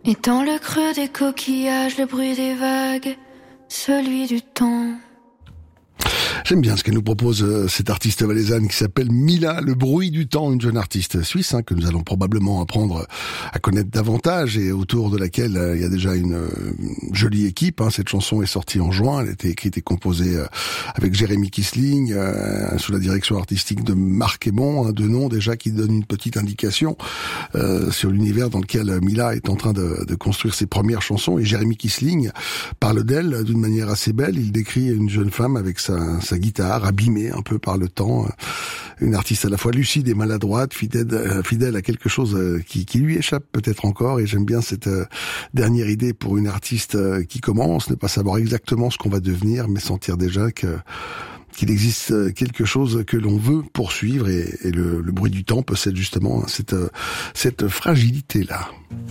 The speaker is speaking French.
Et dans le creux des coquillages, le bruit des vagues, celui du temps. J'aime bien ce que nous propose cette artiste valaisanne qui s'appelle Mila, le bruit du temps, une jeune artiste suisse que nous allons probablement apprendre à connaître davantage et autour de laquelle il y a déjà une jolie équipe. Cette chanson est sortie en juin, elle a été écrite et composée avec Jérémy Kissling sous la direction artistique de Marc Aymon, deux noms déjà qui donnent une petite indication sur l'univers dans lequel Mila est en train de construire ses premières chansons. Et Jérémy Kissling parle d'elle d'une manière assez belle, il décrit une jeune femme avec sa guitare, abîmée un peu par le temps, une artiste à la fois lucide et maladroite, fidèle à quelque chose qui lui échappe peut-être encore, et j'aime bien cette dernière idée pour une artiste qui commence, ne pas savoir exactement ce qu'on va devenir, mais sentir déjà qu'il existe quelque chose que l'on veut poursuivre, et le bruit du temps possède justement cette fragilité-là.